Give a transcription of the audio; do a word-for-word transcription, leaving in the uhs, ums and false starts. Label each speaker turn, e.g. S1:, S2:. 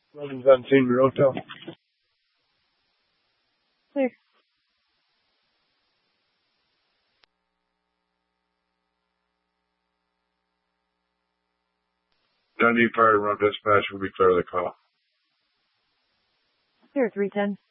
S1: Running's on Senior Hotel.
S2: Clear.
S1: Dundee Fire Run Dispatch will be clear of the call.
S2: Clear, three ten.